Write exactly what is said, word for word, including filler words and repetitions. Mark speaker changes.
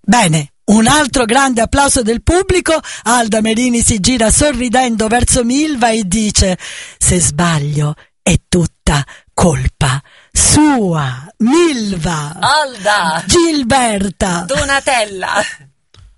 Speaker 1: Bene, un altro grande applauso del pubblico. Alda Merini si gira sorridendo verso Milva e dice: se sbaglio è tutta colpa sua. Milva,
Speaker 2: Alda,
Speaker 1: Gilberta,
Speaker 2: Donatella.